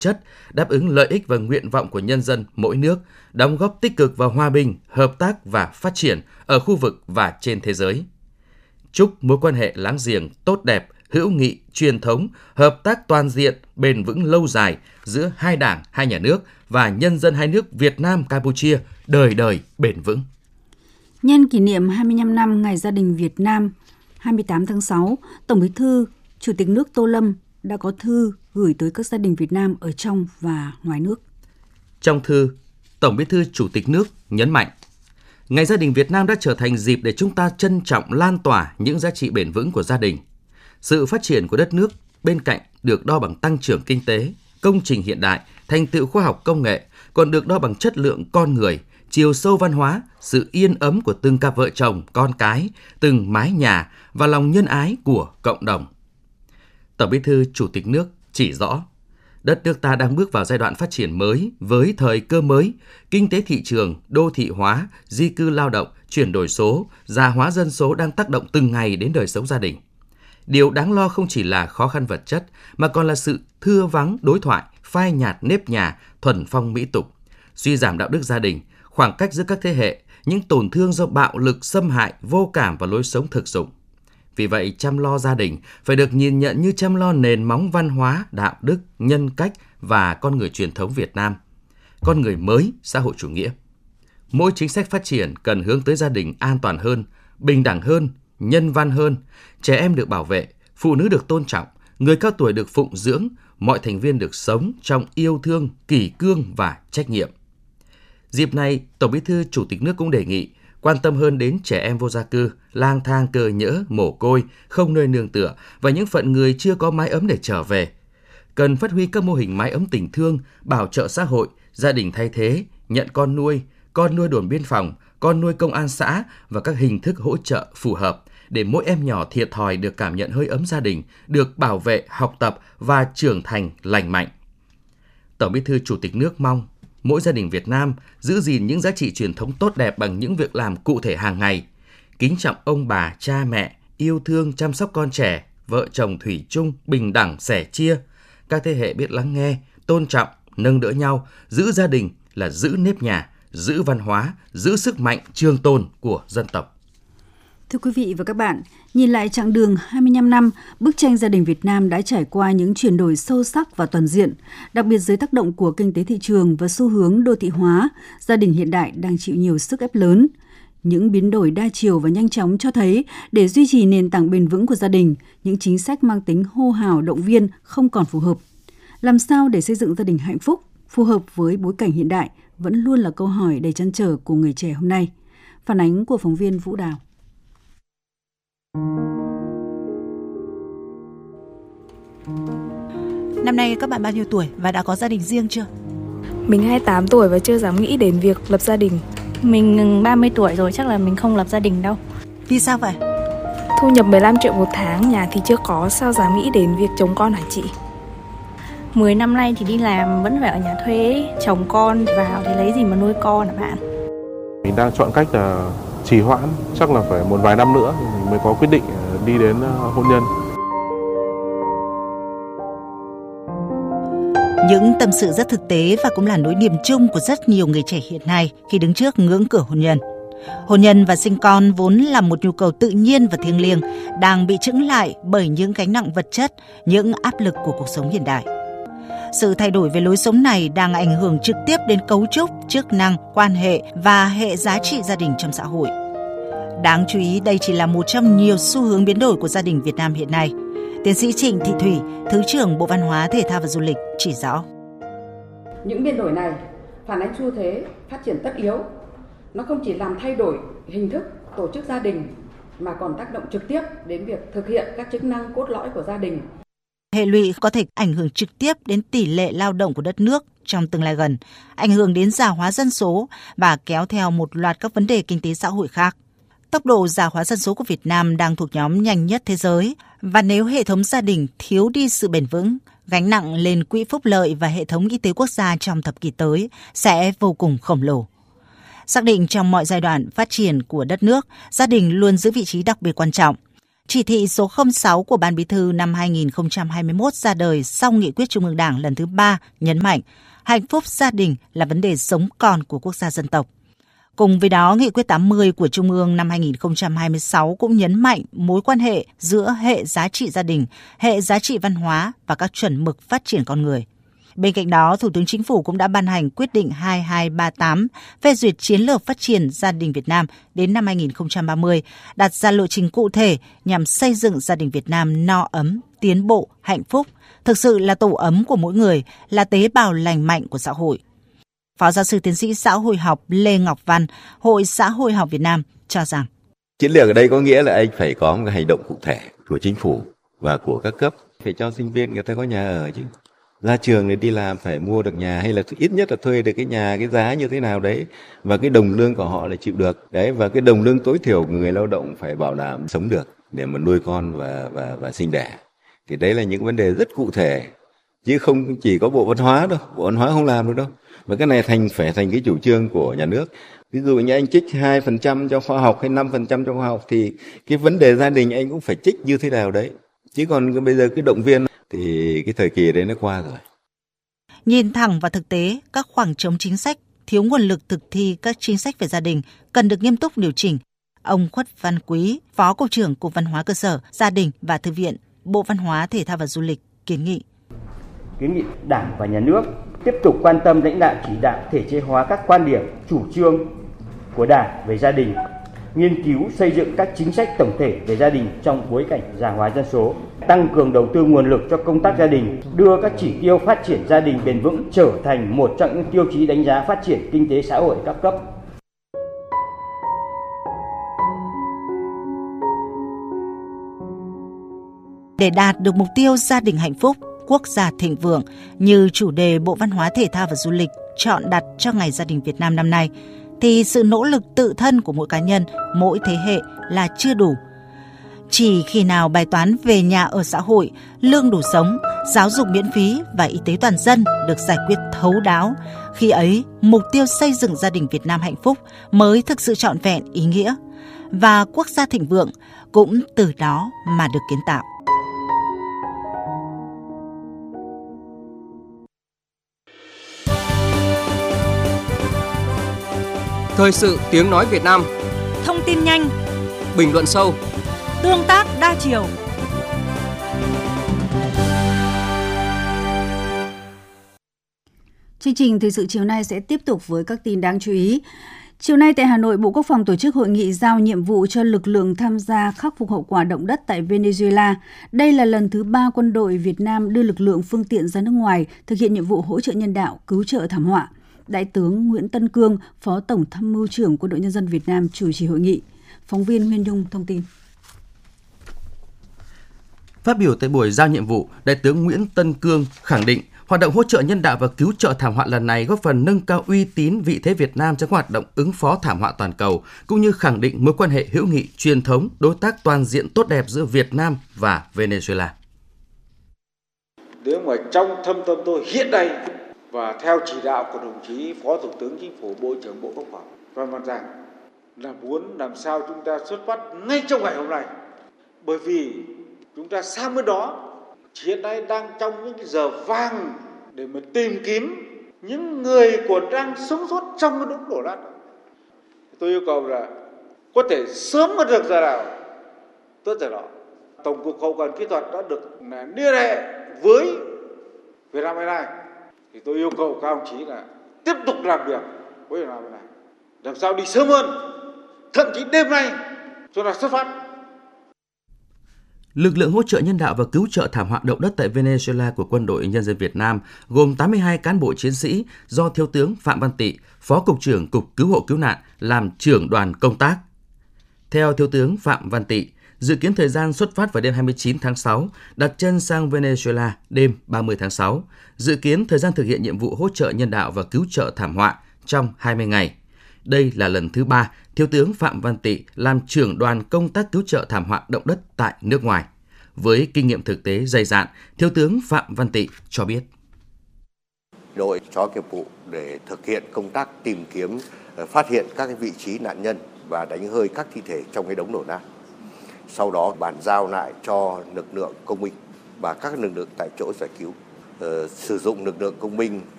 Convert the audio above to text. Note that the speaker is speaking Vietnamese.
chất, đáp ứng lợi ích và nguyện vọng của nhân dân mỗi nước, đóng góp tích cực vào hòa bình, hợp tác và phát triển ở khu vực và trên thế giới. Chúc mối quan hệ láng giềng tốt đẹp, hữu nghị, truyền thống, hợp tác toàn diện, bền vững lâu dài giữa hai đảng, hai nhà nước và nhân dân hai nước Việt Nam, Campuchia đời đời bền vững. Nhân kỷ niệm 25 năm Ngày Gia đình Việt Nam 28 tháng 6, Tổng Bí thư, Chủ tịch nước Tô Lâm đã có thư gửi tới các gia đình Việt Nam ở trong và ngoài nước. Trong thư, Tổng Bí thư Chủ tịch nước nhấn mạnh, Ngày Gia đình Việt Nam đã trở thành dịp để chúng ta trân trọng lan tỏa những giá trị bền vững của gia đình. Sự phát triển của đất nước bên cạnh được đo bằng tăng trưởng kinh tế, công trình hiện đại, thành tựu khoa học công nghệ, còn được đo bằng chất lượng con người, chiều sâu văn hóa, sự yên ấm của từng cặp vợ chồng, con cái, từng mái nhà và lòng nhân ái của cộng đồng. Tổng Bí thư Chủ tịch nước chỉ rõ, đất nước ta đang bước vào giai đoạn phát triển mới với thời cơ mới, kinh tế thị trường, đô thị hóa, di cư lao động, chuyển đổi số, già hóa dân số đang tác động từng ngày đến đời sống gia đình. Điều đáng lo không chỉ là khó khăn vật chất, mà còn là sự thưa vắng đối thoại, phai nhạt nếp nhà, thuần phong mỹ tục, suy giảm đạo đức gia đình, khoảng cách giữa các thế hệ, những tổn thương do bạo lực, xâm hại, vô cảm và lối sống thực dụng. Vì vậy, chăm lo gia đình phải được nhìn nhận như chăm lo nền móng văn hóa, đạo đức, nhân cách và con người truyền thống Việt Nam, con người mới xã hội chủ nghĩa. Mỗi chính sách phát triển cần hướng tới gia đình an toàn hơn, bình đẳng hơn, nhân văn hơn, trẻ em được bảo vệ, phụ nữ được tôn trọng, người cao tuổi được phụng dưỡng, mọi thành viên được sống trong yêu thương, kỷ cương và trách nhiệm. Dịp này, Tổng Bí thư Chủ tịch nước cũng đề nghị quan tâm hơn đến trẻ em vô gia cư, lang thang cơ nhỡ, mồ côi, không nơi nương tựa và những phận người chưa có mái ấm để trở về. Cần phát huy các mô hình mái ấm tình thương, bảo trợ xã hội, gia đình thay thế, nhận con nuôi đồn biên phòng, con nuôi công an xã và các hình thức hỗ trợ phù hợp để mỗi em nhỏ thiệt thòi được cảm nhận hơi ấm gia đình, được bảo vệ, học tập và trưởng thành lành mạnh. Tổng Bí thư Chủ tịch nước mong mỗi gia đình Việt Nam giữ gìn những giá trị truyền thống tốt đẹp bằng những việc làm cụ thể hàng ngày, kính trọng ông bà, cha mẹ, yêu thương chăm sóc con trẻ, vợ chồng thủy chung, bình đẳng, sẻ chia. Các thế hệ biết lắng nghe, tôn trọng, nâng đỡ nhau, giữ gia đình là giữ nếp nhà, giữ văn hóa, giữ sức mạnh trường tồn của dân tộc. Thưa quý vị và các bạn, nhìn lại chặng đường 25 năm, bức tranh gia đình Việt Nam đã trải qua những chuyển đổi sâu sắc và toàn diện. Đặc biệt dưới tác động của kinh tế thị trường và xu hướng đô thị hóa, gia đình hiện đại đang chịu nhiều sức ép lớn. Những biến đổi đa chiều và nhanh chóng cho thấy để duy trì nền tảng bền vững của gia đình, những chính sách mang tính hô hào động viên không còn phù hợp. Làm sao để xây dựng gia đình hạnh phúc, phù hợp với bối cảnh hiện đại vẫn luôn là câu hỏi đầy trăn trở của người trẻ hôm nay. Phản ánh của phóng viên Vũ Đào. Năm nay các bạn bao nhiêu tuổi và đã có gia đình riêng chưa? Mình 28 tuổi và chưa dám nghĩ đến việc lập gia đình. Mình 30 tuổi rồi, chắc là mình không lập gia đình đâu. Vì sao vậy? Thu nhập 15 triệu một tháng, nhà thì chưa có, sao dám nghĩ đến việc chồng con hả chị? 10 năm nay thì đi làm vẫn phải ở nhà thuê, chồng con vào thì lấy gì mà nuôi con hả bạn? Mình đang chọn cách là trì hoãn, chắc là phải một vài năm nữa mình mới có quyết định đi đến hôn nhân. Những tâm sự rất thực tế và cũng là nỗi niềm chung của rất nhiều người trẻ hiện nay khi đứng trước ngưỡng cửa hôn nhân. Hôn nhân và sinh con vốn là một nhu cầu tự nhiên và thiêng liêng, đang bị chững lại bởi những gánh nặng vật chất, những áp lực của cuộc sống hiện đại. Sự thay đổi về lối sống này đang ảnh hưởng trực tiếp đến cấu trúc, chức năng, quan hệ và hệ giá trị gia đình trong xã hội. Đáng chú ý, đây chỉ là một trong nhiều xu hướng biến đổi của gia đình Việt Nam hiện nay. Tiến sĩ Trịnh Thị Thủy, Thứ trưởng Bộ Văn hóa, Thể thao và Du lịch chỉ rõ. Những biến đổi này phản ánh xu thế phát triển tất yếu. Nó không chỉ làm thay đổi hình thức tổ chức gia đình mà còn tác động trực tiếp đến việc thực hiện các chức năng cốt lõi của gia đình. Hệ lụy có thể ảnh hưởng trực tiếp đến tỷ lệ lao động của đất nước trong tương lai gần, ảnh hưởng đến già hóa dân số và kéo theo một loạt các vấn đề kinh tế xã hội khác. Tốc độ già hóa dân số của Việt Nam đang thuộc nhóm nhanh nhất thế giới, và nếu hệ thống gia đình thiếu đi sự bền vững, gánh nặng lên quỹ phúc lợi và hệ thống y tế quốc gia trong thập kỷ tới sẽ vô cùng khổng lồ. Xác định trong mọi giai đoạn phát triển của đất nước, gia đình luôn giữ vị trí đặc biệt quan trọng. Chỉ thị số 06 của Ban Bí thư năm 2021 ra đời sau Nghị quyết Trung ương Đảng lần thứ 3 nhấn mạnh hạnh phúc gia đình là vấn đề sống còn của quốc gia dân tộc. Cùng với đó, Nghị quyết 80 của Trung ương năm 2026 cũng nhấn mạnh mối quan hệ giữa hệ giá trị gia đình, hệ giá trị văn hóa và các chuẩn mực phát triển con người. Bên cạnh đó, Thủ tướng Chính phủ cũng đã ban hành quyết định 2238 phê duyệt chiến lược phát triển gia đình Việt Nam đến năm 2030, đặt ra lộ trình cụ thể nhằm xây dựng gia đình Việt Nam no ấm, tiến bộ, hạnh phúc, thực sự là tổ ấm của mỗi người, là tế bào lành mạnh của xã hội. Phó giáo sư tiến sĩ xã hội học Lê Ngọc Văn, Hội Xã hội học Việt Nam cho rằng chiến lược ở đây có nghĩa là anh phải có một cái hành động cụ thể của chính phủ và của các cấp, phải cho sinh viên người ta có nhà ở chứ. Ra trường để đi làm phải mua được nhà, hay là ít nhất là thuê được cái nhà, cái giá như thế nào đấy, và cái đồng lương của họ là chịu được đấy, và cái đồng lương tối thiểu của người lao động phải bảo đảm sống được để mà nuôi con và sinh đẻ. Thì đấy là những vấn đề rất cụ thể, chứ không chỉ có Bộ Văn hóa đâu, Bộ Văn hóa không làm được đâu. Và cái này phải thành cái chủ trương của nhà nước. Ví dụ như anh trích 2% cho khoa học hay 5% cho khoa học, thì cái vấn đề gia đình anh cũng phải trích như thế nào đấy. Chứ còn bây giờ cái động viên thì cái thời kỳ đấy nó qua rồi. Nhìn thẳng vào thực tế, các khoảng trống chính sách, thiếu nguồn lực thực thi các chính sách về gia đình cần được nghiêm túc điều chỉnh. Ông Khuất Văn Quý, Phó Cục trưởng Cục Văn hóa Cơ sở, Gia đình và Thư viện, Bộ Văn hóa, Thể thao và Du lịch kiến nghị Đảng và Nhà nước tiếp tục quan tâm lãnh đạo chỉ đạo thể chế hóa các quan điểm, chủ trương của Đảng về gia đình, nghiên cứu xây dựng các chính sách tổng thể về gia đình trong bối cảnh già hóa dân số, tăng cường đầu tư nguồn lực cho công tác gia đình, đưa các chỉ tiêu phát triển gia đình bền vững trở thành một trong những tiêu chí đánh giá phát triển kinh tế xã hội các cấp. Để đạt được mục tiêu gia đình hạnh phúc, quốc gia thịnh vượng như chủ đề Bộ Văn hóa, Thể thao và Du lịch chọn đặt cho Ngày Gia đình Việt Nam năm nay, thì sự nỗ lực tự thân của mỗi cá nhân, mỗi thế hệ là chưa đủ. Chỉ khi nào bài toán về nhà ở xã hội, lương đủ sống, giáo dục miễn phí và y tế toàn dân được giải quyết thấu đáo, khi ấy mục tiêu xây dựng gia đình Việt Nam hạnh phúc mới thực sự trọn vẹn, ý nghĩa. Và quốc gia thịnh vượng cũng từ đó mà được kiến tạo. Thời sự tiếng nói Việt Nam. Thông tin nhanh, bình luận sâu, tương tác đa chiều. Chương trình thời sự chiều nay sẽ tiếp tục với các tin đáng chú ý. Chiều nay tại Hà Nội, Bộ Quốc phòng tổ chức hội nghị giao nhiệm vụ cho lực lượng tham gia khắc phục hậu quả động đất tại Venezuela. Đây là lần thứ 3 quân đội Việt Nam đưa lực lượng phương tiện ra nước ngoài thực hiện nhiệm vụ hỗ trợ nhân đạo, cứu trợ thảm họa. Đại tướng Nguyễn Tân Cương, Phó Tổng Tham mưu trưởng Quân đội Nhân dân Việt Nam chủ trì hội nghị. Phóng viên Nguyên Nhung thông tin. Phát biểu tại buổi giao nhiệm vụ, Đại tướng Nguyễn Tân Cương khẳng định hoạt động hỗ trợ nhân đạo và cứu trợ thảm họa lần này góp phần nâng cao uy tín vị thế Việt Nam trong các hoạt động ứng phó thảm họa toàn cầu, cũng như khẳng định mối quan hệ hữu nghị, truyền thống, đối tác toàn diện tốt đẹp giữa Việt Nam và Venezuela. Nếu mà trong thâm tâm tôi hiện nay và theo chỉ đạo của đồng chí Phó Thủ tướng Chính phủ, Bộ trưởng Bộ Quốc phòng, và mặt rằng là muốn làm sao chúng ta xuất phát ngay trong ngày hôm nay, bởi vì chúng ta sang bên đó hiện nay đang trong những cái giờ vàng để mà tìm kiếm những người còn đang sống sót trong cái đống đổ nát. Tôi yêu cầu là có thể sớm mà được giờ nào tốt giờ đó. Tổng cục Hậu cần Kỹ thuật đã được liên hệ với Vietnam Airlines, thì tôi yêu cầu các ông chí là tiếp tục làm việc với Vietnam Airlines, làm sao đi sớm hơn, thậm chí đêm nay cho nó xuất phát. Lực lượng hỗ trợ nhân đạo và cứu trợ thảm họa động đất tại Venezuela của Quân đội Nhân dân Việt Nam gồm 82 cán bộ chiến sĩ do Thiếu tướng Phạm Văn Tị, Phó Cục trưởng Cục Cứu hộ Cứu nạn làm trưởng đoàn công tác. Theo Thiếu tướng Phạm Văn Tị, dự kiến thời gian xuất phát vào đêm 29 tháng 6, đặt chân sang Venezuela đêm 30 tháng 6, dự kiến thời gian thực hiện nhiệm vụ hỗ trợ nhân đạo và cứu trợ thảm họa trong 20 ngày. Đây là lần thứ 3 Thiếu tướng Phạm Văn Tị làm trưởng đoàn công tác cứu trợ thảm họa động đất tại nước ngoài. Với kinh nghiệm thực tế dày dạn, Thiếu tướng Phạm Văn Tị cho biết. Đội chó nghiệp vụ để thực hiện công tác tìm kiếm, phát hiện các vị trí nạn nhân và đánh hơi các thi thể trong cái đống đổ nát. sau đó bàn giao lại cho lực lượng công binh và các lực lượng tại chỗ giải cứu. Sử dụng lực lượng công binh